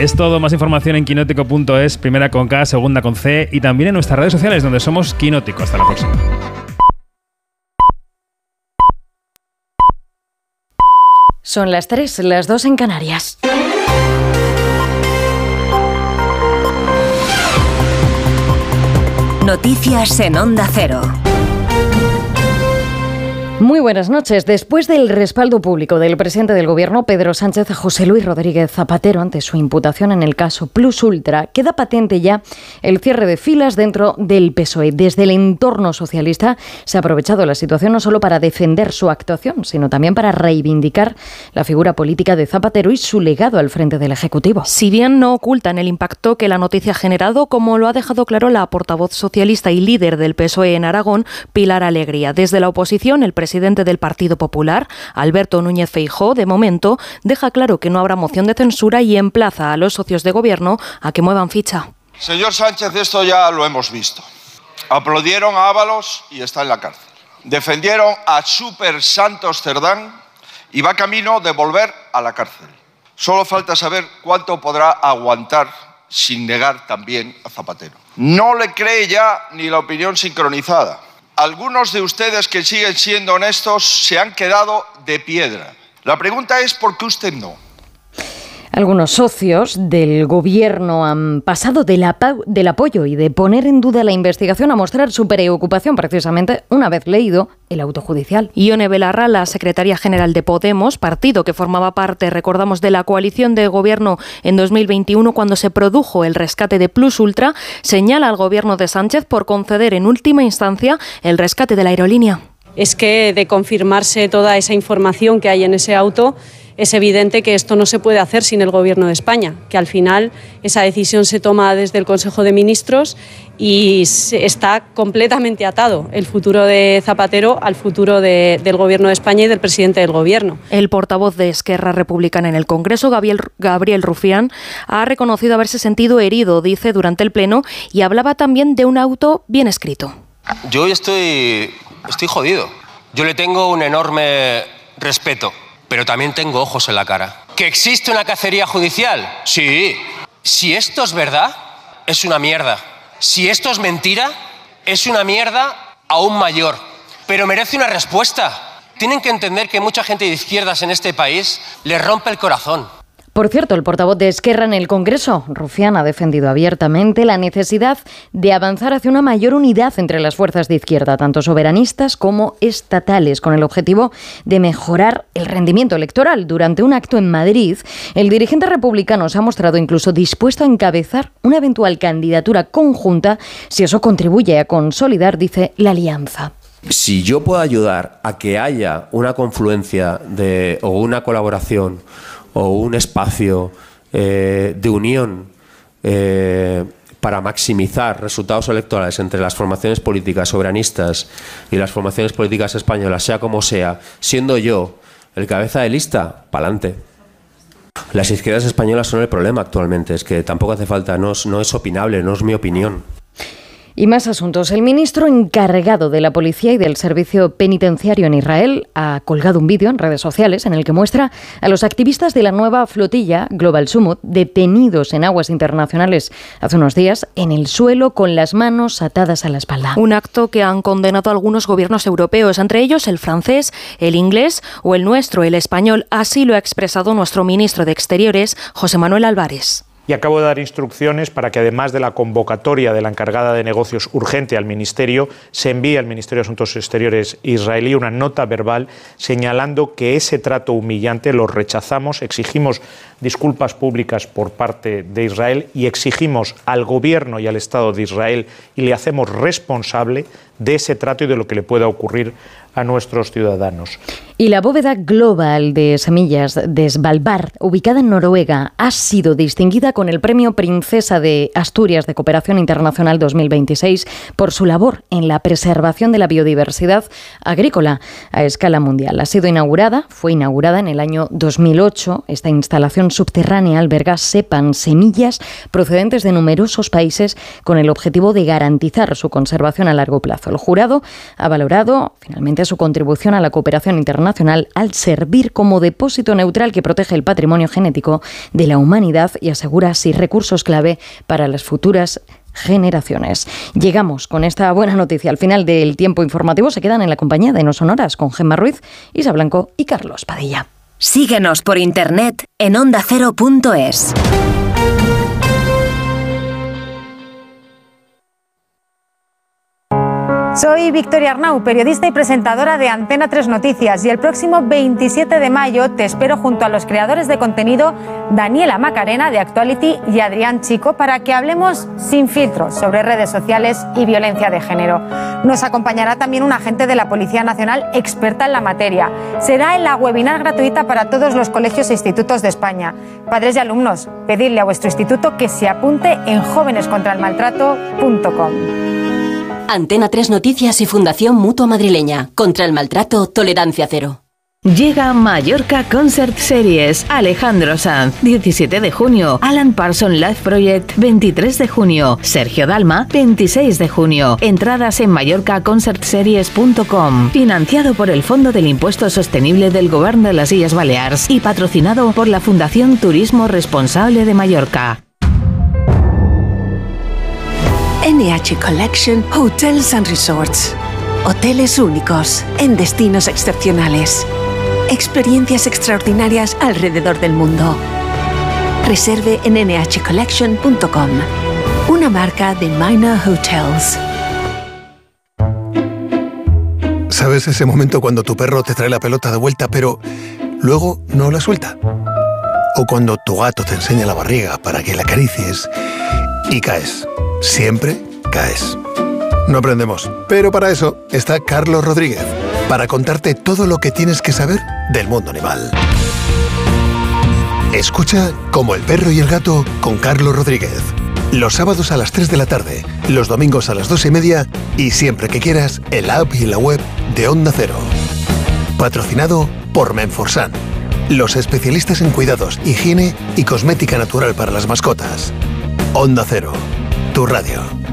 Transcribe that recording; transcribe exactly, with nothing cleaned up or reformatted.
Es todo, más información en quinótico punto es, primera con K, segunda con C, y también en nuestras redes sociales, donde somos Quinótico. Hasta la próxima. Son las tres, las dos en Canarias. Noticias en Onda Cero. Muy buenas noches. Después del respaldo público del presidente del Gobierno, Pedro Sánchez, a José Luis Rodríguez Zapatero ante su imputación en el caso Plus Ultra, queda patente ya el cierre de filas dentro del P S O E. Desde el entorno socialista se ha aprovechado la situación no solo para defender su actuación, sino también para reivindicar la figura política de Zapatero y su legado al frente del Ejecutivo. Si bien no ocultan el impacto que la noticia ha generado, como lo ha dejado claro la portavoz socialista y líder del P S O E en Aragón, Pilar Alegría. Desde la oposición, el presidente presidente del Partido Popular, Alberto Núñez Feijóo, de momento deja claro que no habrá moción de censura y emplaza a los socios de gobierno a que muevan ficha. Señor Sánchez, esto ya lo hemos visto. Aplaudieron a Ábalos y está en la cárcel. Defendieron a Super Santos Cerdán y va camino de volver a la cárcel. Solo falta saber cuánto podrá aguantar sin negar también a Zapatero. No le cree ya ni la opinión sincronizada. Algunos de ustedes que siguen siendo honestos se han quedado de piedra. La pregunta es ¿por qué usted no? Algunos socios del gobierno han pasado del, ap- del apoyo y de poner en duda la investigación a mostrar su preocupación precisamente una vez leído el auto judicial. Ione Belarra, la secretaria general de Podemos, partido que formaba parte, recordamos, de la coalición de gobierno en dos mil veintiuno cuando se produjo el rescate de Plus Ultra, señala al gobierno de Sánchez por conceder en última instancia el rescate de la aerolínea. Es que de confirmarse toda esa información que hay en ese auto, es evidente que esto no se puede hacer sin el Gobierno de España, que al final esa decisión se toma desde el Consejo de Ministros y está completamente atado el futuro de Zapatero al futuro de, del Gobierno de España y del presidente del Gobierno. El portavoz de Esquerra Republicana en el Congreso, Gabriel, Gabriel Rufián, ha reconocido haberse sentido herido, dice, durante el Pleno, y hablaba también de un auto bien escrito. Yo hoy estoy, estoy jodido. Yo le tengo un enorme respeto, pero también tengo ojos en la cara. ¿Que existe una cacería judicial? Sí. Si esto es verdad, es una mierda. Si esto es mentira, es una mierda aún mayor. Pero merece una respuesta. Tienen que entender que mucha gente de izquierdas en este país les rompe el corazón. Por cierto, el portavoz de Esquerra en el Congreso, Rufián, ha defendido abiertamente la necesidad de avanzar hacia una mayor unidad entre las fuerzas de izquierda, tanto soberanistas como estatales, con el objetivo de mejorar el rendimiento electoral. Durante un acto en Madrid, el dirigente republicano se ha mostrado incluso dispuesto a encabezar una eventual candidatura conjunta si eso contribuye a consolidar, dice, la alianza. Si yo puedo ayudar a que haya una confluencia de, o una colaboración o un espacio eh, de unión eh, para maximizar resultados electorales entre las formaciones políticas soberanistas y las formaciones políticas españolas, sea como sea, siendo yo el cabeza de lista, pa'lante. Las izquierdas españolas son el problema actualmente, es que tampoco hace falta, no es, no es opinable, no es mi opinión. Y más asuntos. El ministro encargado de la Policía y del Servicio Penitenciario en Israel ha colgado un vídeo en redes sociales en el que muestra a los activistas de la nueva flotilla Global Summit detenidos en aguas internacionales hace unos días en el suelo con las manos atadas a la espalda. Un acto que han condenado algunos gobiernos europeos, entre ellos el francés, el inglés o el nuestro, el español. Así lo ha expresado nuestro ministro de Exteriores, José Manuel Álvarez. Y acabo de dar instrucciones para que, además de la convocatoria de la encargada de negocios urgente al Ministerio, se envíe al Ministerio de Asuntos Exteriores israelí una nota verbal señalando que ese trato humillante lo rechazamos, exigimos disculpas públicas por parte de Israel y exigimos al Gobierno y al Estado de Israel y le hacemos responsable de ese trato y de lo que le pueda ocurrir a nuestros ciudadanos. Y la bóveda global de semillas de Svalbard, ubicada en Noruega, ha sido distinguida con el Premio Princesa de Asturias de Cooperación Internacional dos mil veintiséis por su labor en la preservación de la biodiversidad agrícola a escala mundial. Ha sido inaugurada, fue inaugurada en el año dos mil ocho. Esta instalación subterránea alberga, sepan, semillas procedentes de numerosos países con el objetivo de garantizar su conservación a largo plazo. El jurado ha valorado finalmente especialmente su contribución a la cooperación internacional al servir como depósito neutral que protege el patrimonio genético de la humanidad y asegura así recursos clave para las futuras generaciones. Llegamos con esta buena noticia al final del tiempo informativo. Se quedan en la compañía de No Sonoras con Gemma Ruiz, Isa Blanco y Carlos Padilla. Síguenos por internet en onda cero punto es. Soy Victoria Arnau, periodista y presentadora de Antena tres Noticias, y el próximo veintisiete de mayo te espero junto a los creadores de contenido Daniela Macarena de Actuality y Adrián Chico para que hablemos sin filtros sobre redes sociales y violencia de género. Nos acompañará también un agente de la Policía Nacional experta en la materia. Será en la webinar gratuita para todos los colegios e institutos de España. Padres y alumnos, pedidle a vuestro instituto que se apunte en jóvenes contra el maltrato punto com. Antena tres Noticias y Fundación Mutua Madrileña. Contra el maltrato, tolerancia cero. Llega Mallorca Concert Series. Alejandro Sanz, diecisiete de junio. Alan Parsons Live Project, veintitrés de junio. Sergio Dalma, veintiséis de junio. Entradas en mallorca concert series punto com. Financiado por el Fondo del Impuesto Sostenible del Gobierno de las Illes Baleares y patrocinado por la Fundación Turismo Responsable de Mallorca. N H Collection Hotels and Resorts. Hoteles únicos en destinos excepcionales. Experiencias extraordinarias alrededor del mundo. Reserve en ene hache collection punto com. Una marca de Minor Hotels. ¿Sabes ese momento cuando tu perro te trae la pelota de vuelta pero luego no la suelta? O cuando tu gato te enseña la barriga para que la acaricies y caes. Siempre caes. No aprendemos, pero para eso está Carlos Rodríguez, para contarte todo lo que tienes que saber del mundo animal. Escucha Como el perro y el gato con Carlos Rodríguez. Los sábados a las tres de la tarde, los domingos a las dos y media y siempre que quieras en la app y en la web de Onda Cero. Patrocinado por Menforsan, los especialistas en cuidados, higiene y cosmética natural para las mascotas. Onda Cero, tu radio.